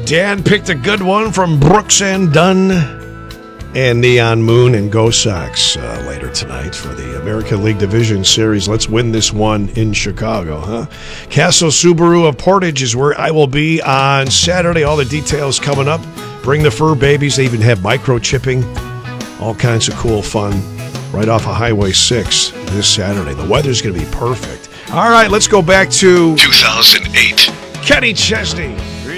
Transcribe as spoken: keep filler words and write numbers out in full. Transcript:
Dan picked a good one from Brooks and Dunn and Neon Moon and Go Sox uh, later tonight for the American League Division Series. Let's win this one in Chicago, huh? Castle Subaru of Portage is where I will be on Saturday. All the details coming up. Bring the fur babies. They even have microchipping. All kinds of cool fun right off of Highway six this Saturday. The weather's going to be perfect. All right, let's go back to two thousand eight. Kenny Chesney.